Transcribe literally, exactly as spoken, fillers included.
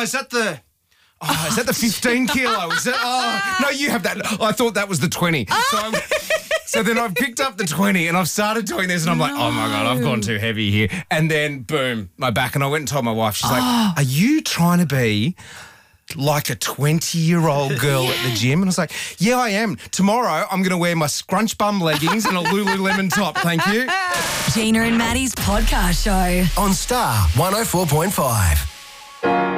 is that the... Oh, is that the fifteen kilo? Is that, oh, no, you have that. I thought that was the twenty. So, I'm, so then I've picked up the twenty and I've started doing this and I'm like, oh, my God, I've gone too heavy here. And then, boom, my back. And I went and told my wife, she's like, are you trying to be like a twenty-year-old girl yeah. at the gym? And I was like, yeah, I am. Tomorrow, I'm going to wear my scrunch bum leggings and a Lululemon top. Thank you. Gina and Maddie's podcast show. On Star one oh four point five.